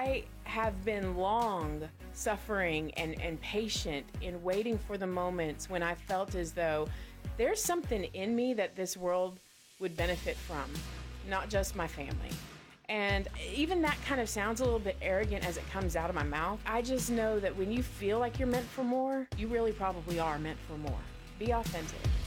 I have been long suffering and patient in waiting for the moments when I felt as though there's something in me that this world would benefit from, not just my family. And even that kind of sounds a little bit arrogant as it comes out of my mouth. I just know that when you feel like you're meant for more, you really probably are meant for more. Be authentic.